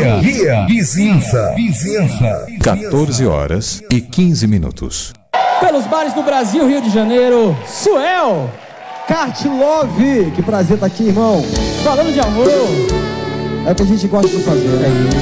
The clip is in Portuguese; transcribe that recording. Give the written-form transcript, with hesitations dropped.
Guia. Vizinhança. 14 horas e 15 minutos. Pelos bares do Brasil, Rio de Janeiro, Suel. Kart Love, que prazer estar aqui, irmão. Falando de amor. É o que a gente gosta de fazer, né?